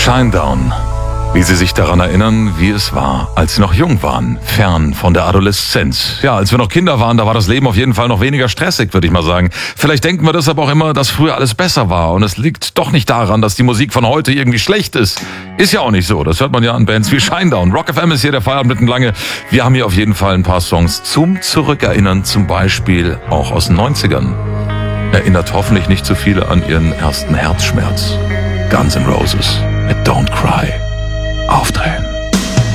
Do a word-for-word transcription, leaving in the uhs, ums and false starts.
Shinedown. Wie Sie sich daran erinnern, wie es war, als Sie noch jung waren, fern von der Adoleszenz. Ja, als wir noch Kinder waren, da war das Leben auf jeden Fall noch weniger stressig, würde ich mal sagen. Vielleicht denken wir deshalb auch immer, dass früher alles besser war. Und es liegt doch nicht daran, dass die Musik von heute irgendwie schlecht ist. Ist ja auch nicht so. Das hört man ja an Bands wie Shinedown. Rock F M ist hier der Feierabend mittenlange. Wir haben hier auf jeden Fall ein paar Songs zum Zurückerinnern, zum Beispiel auch aus den neunzigern. Erinnert hoffentlich nicht zu viele an ihren ersten Herzschmerz. Guns N' Roses mit Don't Cry. Aufdrehen.